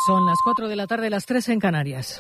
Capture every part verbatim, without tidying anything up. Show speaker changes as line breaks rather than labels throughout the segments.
Son las cuatro de la tarde, las tres en Canarias.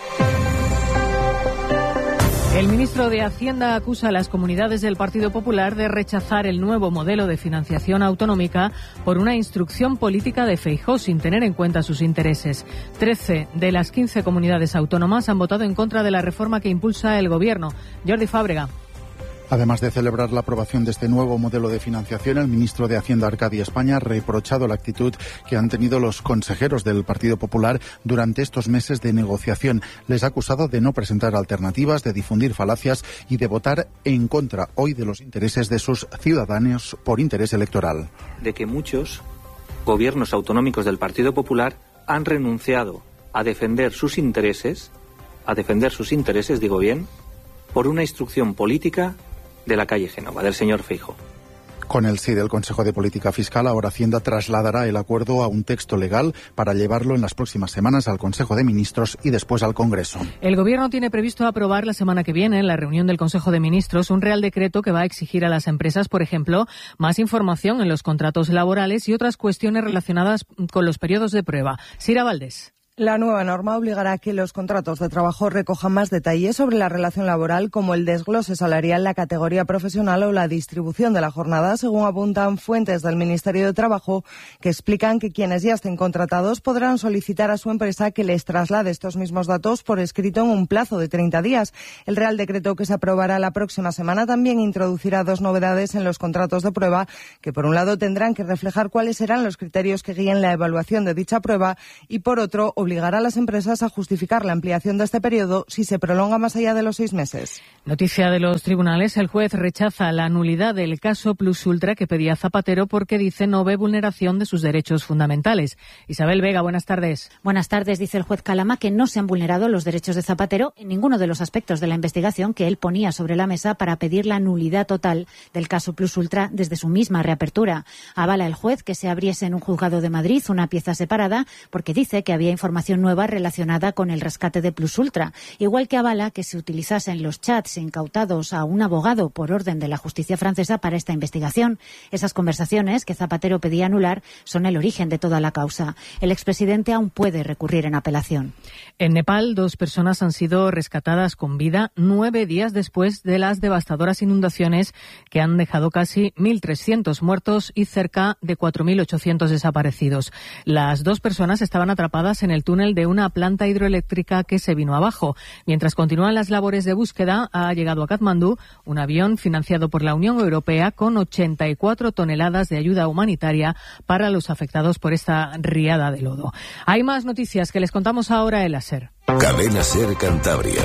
El ministro de Hacienda acusa a las comunidades del Partido Popular de rechazar el nuevo modelo de financiación autonómica por una instrucción política de Feijóo sin tener en cuenta sus intereses. Trece de las quince comunidades autónomas han votado en contra de la reforma que impulsa el Gobierno. Jordi Fábrega.
Además de celebrar la aprobación de este nuevo modelo de financiación, el ministro de Hacienda, Arcadi España, ha reprochado la actitud que han tenido los consejeros del Partido Popular durante estos meses de negociación. Les ha acusado de no presentar alternativas, de difundir falacias y de votar en contra hoy de los intereses de sus ciudadanos por interés electoral.
De que muchos gobiernos autonómicos del Partido Popular han renunciado a defender sus intereses, a defender sus intereses, digo bien, por una instrucción política de la calle Génova, del señor Feijóo.
Con el sí del Consejo de Política Fiscal, ahora Hacienda trasladará el acuerdo a un texto legal para llevarlo en las próximas semanas al Consejo de Ministros y después al Congreso.
El Gobierno tiene previsto aprobar la semana que viene, en la reunión del Consejo de Ministros, un Real Decreto que va a exigir a las empresas, por ejemplo, más información en los contratos laborales y otras cuestiones relacionadas con los periodos de prueba. Sira Valdés.
La nueva norma obligará a que los contratos de trabajo recojan más detalles sobre la relación laboral, como el desglose salarial, la categoría profesional o la distribución de la jornada, según apuntan fuentes del Ministerio de Trabajo, que explican que quienes ya estén contratados podrán solicitar a su empresa que les traslade estos mismos datos por escrito en un plazo de treinta días. El Real Decreto que se aprobará la próxima semana también introducirá dos novedades en los contratos de prueba, que por un lado tendrán que reflejar cuáles serán los criterios que guíen la evaluación de dicha prueba y por otro obligará a las empresas a justificar la ampliación de este periodo si se prolonga más allá de los seis meses.
Noticia de los tribunales. El juez rechaza la nulidad del caso Plus Ultra que pedía Zapatero porque dice no ve vulneración de sus derechos fundamentales. Isabel Vega, buenas tardes.
Buenas tardes. Dice el juez Calama que no se han vulnerado los derechos de Zapatero en ninguno de los aspectos de la investigación que él ponía sobre la mesa para pedir la nulidad total del caso Plus Ultra desde su misma reapertura. Avala el juez que se abriese en un juzgado de Madrid una pieza separada porque dice que había información nueva relacionada con el rescate de Plus Ultra, igual que avala que se utilizasen los chats incautados a un abogado por orden de la justicia francesa para esta investigación. Esas conversaciones que Zapatero pedía anular son el origen de toda la causa. El expresidente aún puede recurrir en apelación.
En Nepal, dos personas han sido rescatadas con vida nueve días después de las devastadoras inundaciones que han dejado casi mil trescientos muertos y cerca de cuatro mil ochocientos desaparecidos. Las dos personas estaban atrapadas en el túnel de una planta hidroeléctrica que se vino abajo. Mientras continúan las labores de búsqueda, ha llegado a Katmandú un avión financiado por la Unión Europea con ochenta y cuatro toneladas de ayuda humanitaria para los afectados por esta riada de lodo. Hay más noticias que les contamos ahora en la SER.
Cadena SER Cantabria.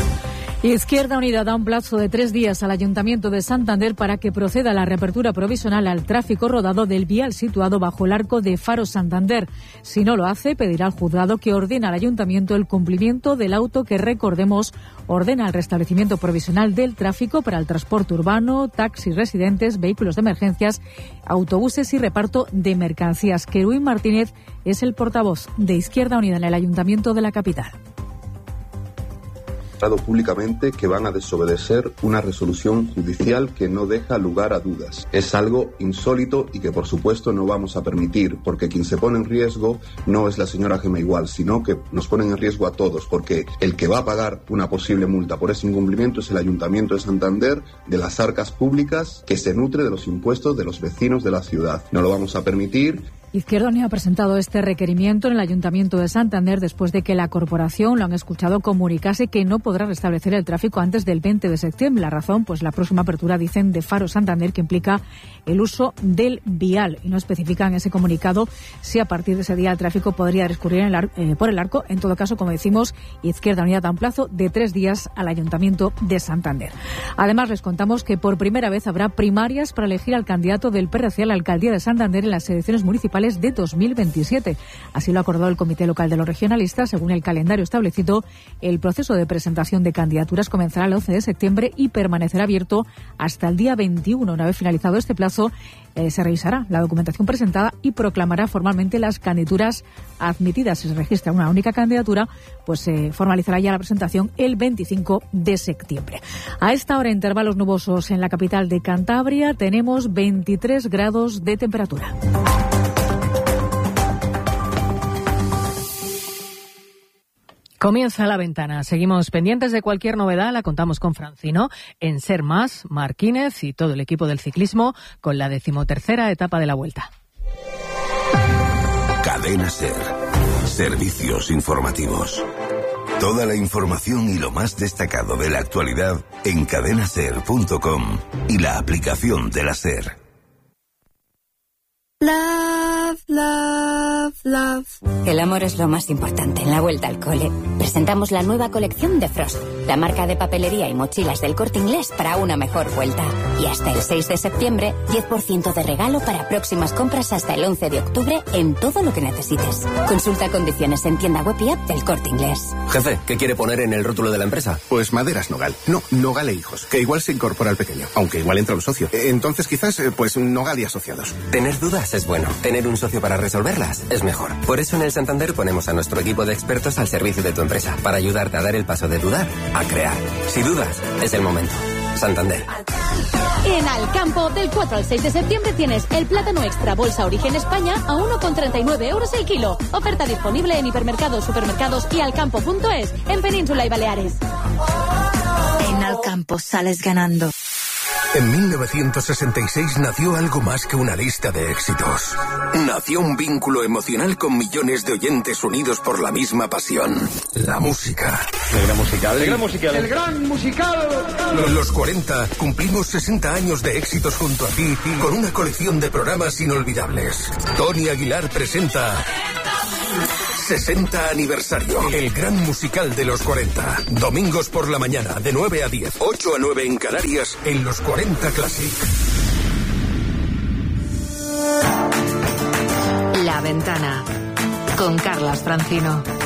Izquierda Unida da un plazo de tres días al Ayuntamiento de Santander para que proceda a la reapertura provisional al tráfico rodado del vial situado bajo el arco de Faro Santander. Si no lo hace, pedirá al juzgado que ordene al Ayuntamiento el cumplimiento del auto que, recordemos, ordena el restablecimiento provisional del tráfico para el transporte urbano, taxis residentes, vehículos de emergencias, autobuses y reparto de mercancías. Keruín Martínez es el portavoz de Izquierda Unida en el Ayuntamiento de la capital.
Públicamente que van a desobedecer una resolución judicial que no deja lugar a dudas. Es algo insólito y que por supuesto no vamos a permitir, porque quien se pone en riesgo no es la señora Gema Igual, sino que nos ponen en riesgo a todos, porque el que va a pagar una posible multa por ese incumplimiento es el Ayuntamiento de Santander, de las arcas públicas, que se nutre de los impuestos de los vecinos de la ciudad. No lo vamos a permitir.
Izquierda Unida ha presentado este requerimiento en el Ayuntamiento de Santander después de que la corporación, lo han escuchado, comunicase que no podrá restablecer el tráfico antes del veinte de septiembre. La razón, pues la próxima apertura, dicen, de Faro Santander, que implica el uso del vial. Y no especifican en ese comunicado si a partir de ese día el tráfico podría discurrir en el ar- eh, por el arco. En todo caso, como decimos, Izquierda Unida da un plazo de tres días al Ayuntamiento de Santander. Además, les contamos que por primera vez habrá primarias para elegir al candidato del P R C a la alcaldía de Santander en las elecciones municipales de dos mil veintisiete. Así lo ha acordado el Comité Local de los Regionalistas. Según el calendario establecido, el proceso de presentación de candidaturas comenzará el once de septiembre y permanecerá abierto hasta el día veintiuno. Una vez finalizado este plazo, eh, se revisará la documentación presentada y proclamará formalmente las candidaturas admitidas. Si se registra una única candidatura, pues se eh, formalizará ya la presentación el veinticinco de septiembre. A esta hora, intervalos nubosos en la capital de Cantabria. Tenemos veintitrés grados de temperatura.
Comienza La Ventana. Seguimos pendientes de cualquier novedad, la contamos con Francino, en Ser Más, Marquínez y todo el equipo del ciclismo con la decimotercera etapa de la Vuelta.
Cadena Ser. Servicios informativos. Toda la información y lo más destacado de la actualidad en cadena ser punto com y la aplicación de la Ser.
Love, love, love. El amor es lo más importante en la vuelta al cole. Presentamos la nueva colección de Frost, la marca de papelería y mochilas del Corte Inglés para una mejor vuelta. Y hasta el seis de septiembre, diez por ciento de regalo para próximas compras hasta el once de octubre en todo lo que necesites. Consulta condiciones en tienda web y app del Corte Inglés.
Jefe, ¿qué quiere poner en el rótulo de la empresa?
Pues Maderas Nogal. No, Nogal e Hijos, que igual se incorpora al pequeño, aunque igual entra un socio. Entonces quizás, pues Nogal y Asociados.
Tener dudas es bueno. Tener un socio para resolverlas es mejor. Por eso en el Santander ponemos a nuestro equipo de expertos al servicio de tu empresa, para ayudarte a dar el paso de dudar a crear. Si dudas, es el momento. Santander.
En Alcampo, del cuatro al seis de septiembre tienes el plátano extra bolsa Origen España a uno con treinta y nueve euros el kilo. Oferta disponible en hipermercados, supermercados y alcampo punto es en Península y Baleares.
En Alcampo sales ganando.
En mil novecientos sesenta y seis nació algo más que una lista de éxitos. Nació un vínculo emocional con millones de oyentes unidos por la misma pasión. La música.
El gran musical.
El gran musical.
El gran musical.
Los, los cuarenta cumplimos sesenta años de éxitos junto a ti con una colección de programas inolvidables. Tony Aguilar presenta sesenta aniversario. El gran musical de los cuarenta. Domingos por la mañana, de nueve a diez, ocho a nueve en Canarias, en los cuarenta Classic.
La Ventana, con Carlas Francino.